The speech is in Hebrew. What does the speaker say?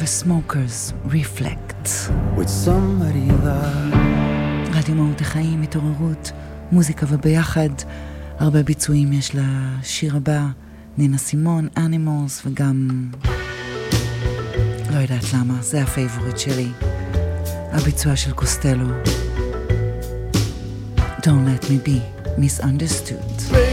The Smokers, Reflect. With somebody that רדיו מהות החיים, התעוררות, מוזיקה וביחד. הרבה ביצועים יש לשיר הבא, נינה סימון, Animals, וגם לא יודעת למה, זה הפייבוריט שלי, הביצוע של קוסטלו, Don't Let Me Be Misunderstood.